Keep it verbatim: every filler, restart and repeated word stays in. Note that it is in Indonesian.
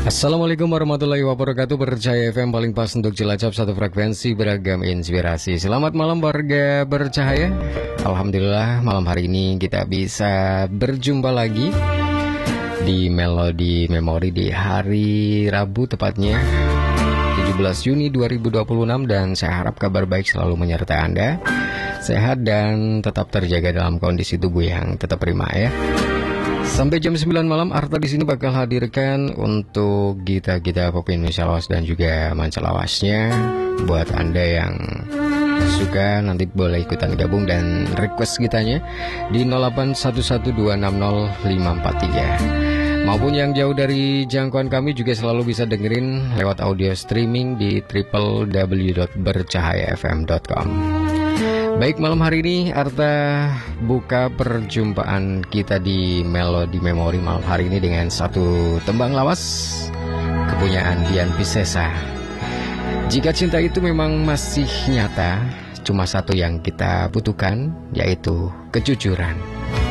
Assalamualaikum warahmatullahi wabarakatuh. Bercahaya F M paling pas untuk Cilacap, satu frekuensi beragam inspirasi. Selamat malam warga bercahaya. Alhamdulillah malam hari ini kita bisa berjumpa lagi di Melodi Memori di hari Rabu tepatnya tujuh belas Juni dua ribu dua puluh enam, dan saya harap kabar baik selalu menyertai Anda, sehat dan tetap terjaga dalam kondisi tubuh yang tetap prima ya. Sampai jam sembilan malam, Arta di sini bakal hadirkan untuk gita-gita pop Indonesia lawas dan juga manca lawasnya. Buat Anda yang suka, nanti boleh ikutan gabung dan request gitanya di nol delapan satu satu dua enam nol lima empat tiga. Maupun yang jauh dari jangkauan kami juga selalu bisa dengerin lewat audio streaming di w w w dot bercahaya f m dot com. Baik, malam hari ini Arta buka perjumpaan kita di Melodi Memori malam hari ini dengan satu tembang lawas kepunyaan Dian Piscesa. Jika cinta itu memang masih nyata, cuma satu yang kita butuhkan, yaitu kejujuran.